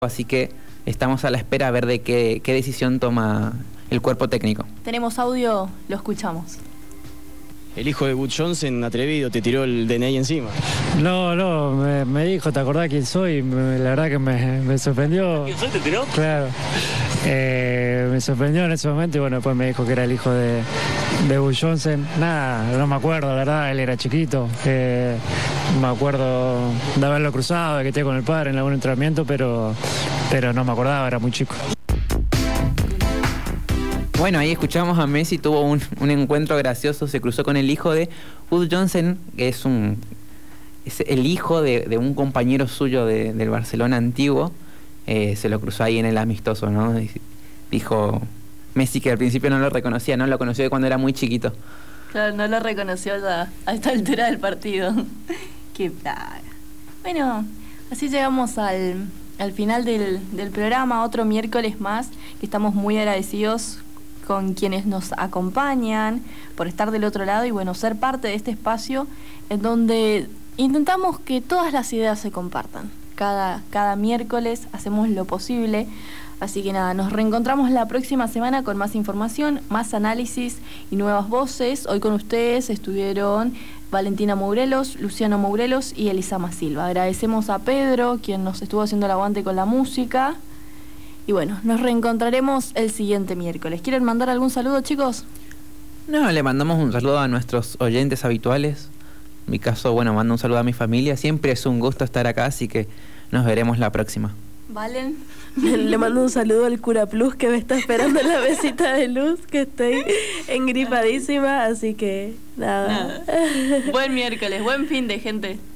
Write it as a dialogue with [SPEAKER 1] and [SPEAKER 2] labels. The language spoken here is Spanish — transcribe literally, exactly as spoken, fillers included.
[SPEAKER 1] así que estamos a la espera a ver de qué, qué decisión toma el cuerpo técnico.
[SPEAKER 2] Tenemos audio, lo escuchamos.
[SPEAKER 3] El hijo de Butch Johnson, atrevido, te tiró el D N I encima.
[SPEAKER 4] No, no, me, me dijo, ¿te acordás quién soy? Me, la verdad que me, me sorprendió.
[SPEAKER 3] ¿Quién soy te tiró?
[SPEAKER 4] Claro. Eh, me sorprendió en ese momento y bueno, después me dijo que era el hijo de, de Butch Johnson. Nada, no me acuerdo, la verdad, él era chiquito. Eh, me acuerdo de haberlo cruzado, de que esté con el padre en algún entrenamiento, pero, pero no me acordaba, era muy chico.
[SPEAKER 1] Bueno, ahí escuchamos a Messi, tuvo un, un encuentro gracioso, se cruzó con el hijo de Butch Johnson, que es un es el hijo de, de un compañero suyo de, del Barcelona antiguo, eh, se lo cruzó ahí en el amistoso, ¿no? Dijo Messi que al principio no lo reconocía, no lo conoció de cuando era muy chiquito.
[SPEAKER 2] Claro, no lo reconoció ya a esta altura del partido. Qué plaga. Bueno, así llegamos al, al final del, del programa, otro miércoles más, que estamos muy agradecidos con quienes nos acompañan, por estar del otro lado y bueno, ser parte de este espacio en donde intentamos que todas las ideas se compartan. Cada, cada miércoles hacemos lo posible, así que nada, nos reencontramos la próxima semana con más información, más análisis y nuevas voces. Hoy con ustedes estuvieron Valentina Mourelos, Luciano Mourelos y Elisama Silva. Agradecemos a Pedro, quien nos estuvo haciendo el aguante con la música. Y bueno, nos reencontraremos el siguiente miércoles. ¿Quieren mandar algún saludo, chicos?
[SPEAKER 1] No, le mandamos un saludo a nuestros oyentes habituales. En mi caso, bueno, mando un saludo a mi familia. Siempre es un gusto estar acá, así que nos veremos la próxima.
[SPEAKER 2] ¿Valen?
[SPEAKER 5] Le mando un saludo al Cura Plus que me está esperando en la mesita de luz, que estoy engripadísima, así que nada.
[SPEAKER 2] nada. Buen miércoles, buen fin de gente.